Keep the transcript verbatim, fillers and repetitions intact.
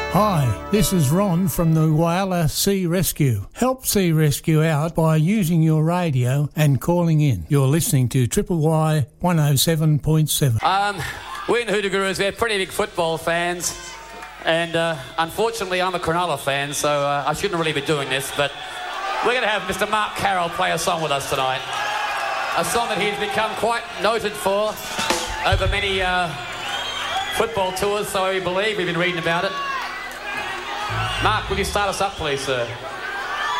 Hi, this is Ron from the Whyalla Sea Rescue. Help Sea Rescue out by using your radio and calling in. You're listening to Triple Y one oh seven point seven. Um, we in Hoodoo Gurus, we're pretty big football fans. And uh, unfortunately, I'm a Cronulla fan, so uh, I shouldn't really be doing this. But we're going to have Mister Mark Carroll play a song with us tonight. A song that he's become quite noted for over many uh, football tours, so we believe. We've been reading about it. Mark, will you start us up, please, sir?